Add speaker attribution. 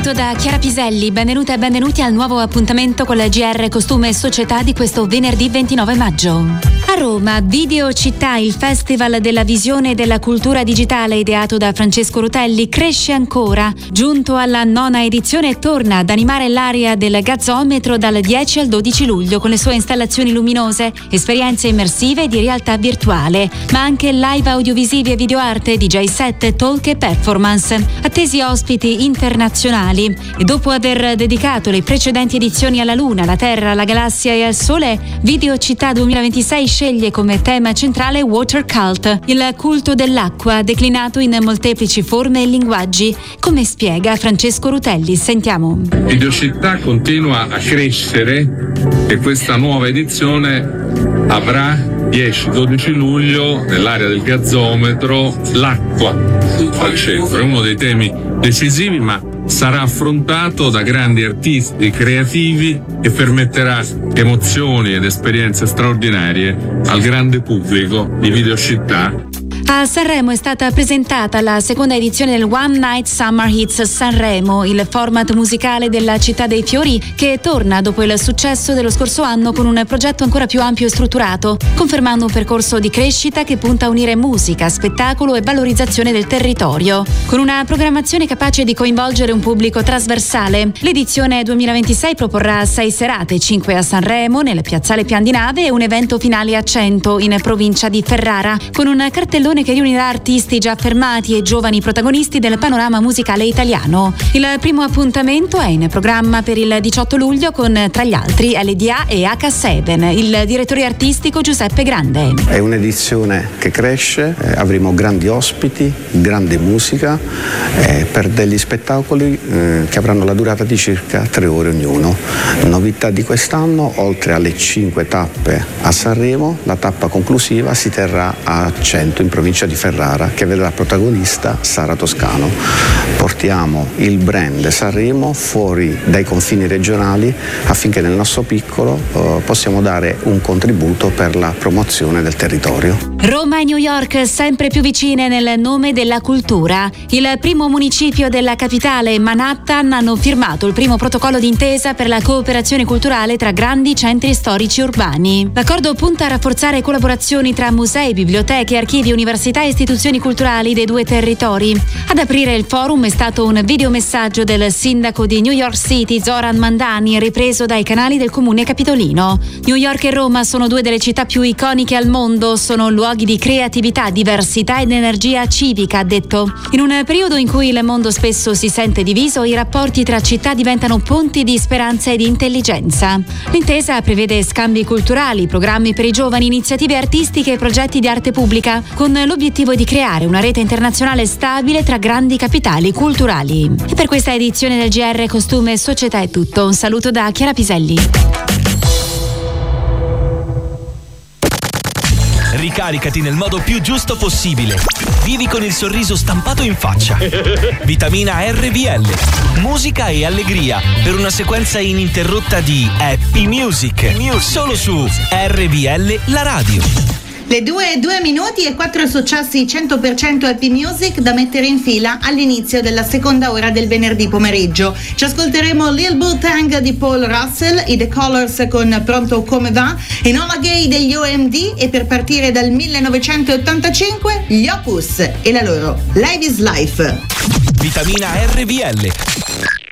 Speaker 1: saluto da Chiara Piselli, benvenute e benvenuti al nuovo appuntamento con la GR Costume e Società di questo venerdì 29 maggio. A Roma, Video Città, il Festival della Visione e della Cultura Digitale ideato da Francesco Rutelli, cresce ancora. Giunto alla 9ª edizione, torna ad animare l'area del Gazzometro dal 10 al 12 luglio con le sue installazioni luminose, esperienze immersive di realtà virtuale, ma anche live audiovisivi e videoarte, DJ set, talk e performance. Attesi ospiti internazionali. E dopo aver dedicato le precedenti edizioni alla Luna, alla Terra, alla Galassia e al Sole, Video Città 2026 sceglie come tema centrale Water Cult, il culto dell'acqua declinato in molteplici forme e linguaggi, come spiega Francesco Rutelli. Sentiamo.
Speaker 2: Video Città continua a crescere e questa nuova edizione avrà 10-12 luglio nell'area del Gazzometro l'acqua al centro. È uno dei temi decisivi, ma sarà affrontato da grandi artisti creativi e permetterà emozioni ed esperienze straordinarie al grande pubblico di Video Città.
Speaker 1: A Sanremo è stata presentata la seconda edizione del One Night Summer Hits Sanremo, il format musicale della Città dei Fiori che torna dopo il successo dello scorso anno con un progetto ancora più ampio e strutturato, confermando un percorso di crescita che punta a unire musica, spettacolo e valorizzazione del territorio. Con una programmazione capace di coinvolgere un pubblico trasversale, l'edizione 2026 proporrà 6 serate, 5 a Sanremo, nel piazzale Pian di Nave e un evento finale a Cento, in provincia di Ferrara, con un cartellone che riunirà artisti già affermati e giovani protagonisti del panorama musicale italiano. Il primo appuntamento è in programma per il 18 luglio con, tra gli altri, LDA e H7, il direttore artistico Giuseppe Grande.
Speaker 3: È un'edizione che cresce, avremo grandi ospiti, grande musica, per degli spettacoli che avranno la durata di circa 3 ore ognuno. Novità di quest'anno, oltre alle 5 tappe a Sanremo, la tappa conclusiva si terrà a Cento, in provincia di Ferrara, che vedrà protagonista Sara Toscano. Portiamo il brand Sanremo fuori dai confini regionali affinché nel nostro piccolo possiamo dare un contributo per la promozione del territorio.
Speaker 1: Roma e New York sempre più vicine nel nome della cultura. Il primo municipio della capitale, Manhattan, hanno firmato il primo protocollo d'intesa per la cooperazione culturale tra grandi centri storici urbani. L'accordo punta a rafforzare collaborazioni tra musei, biblioteche, archivi, università e istituzioni culturali dei due territori. Ad aprire il forum è stato un videomessaggio del sindaco di New York City, Zoran Mandani, ripreso dai canali del comune capitolino. New York e Roma sono due delle città più iconiche al mondo, sono luoghi di creatività, diversità ed energia civica, ha detto. In un periodo in cui il mondo spesso si sente diviso, i rapporti tra città diventano ponti di speranza e di intelligenza. L'intesa prevede scambi culturali, programmi per i giovani, iniziative artistiche e progetti di arte pubblica, con l'obiettivo di creare una rete internazionale stabile tra grandi capitali culturali. E per questa edizione del GR Costume e Società è tutto. Un saluto da Chiara Piselli.
Speaker 4: Ricaricati nel modo più giusto possibile. Vivi con il sorriso stampato in faccia. Vitamina RVL. Musica e allegria per una sequenza ininterrotta di Happy Music. Solo su RVL, la radio.
Speaker 5: Le 2:02 e 4 successi 100% Happy Music da mettere in fila all'inizio della seconda ora del venerdì pomeriggio. Ci ascolteremo Lil Bootang di Paul Russell, i The Colors con Pronto Come Va, Enola Gay degli OMD e per partire dal 1985 gli Opus e la loro Live is Life.
Speaker 4: Vitamina RVL.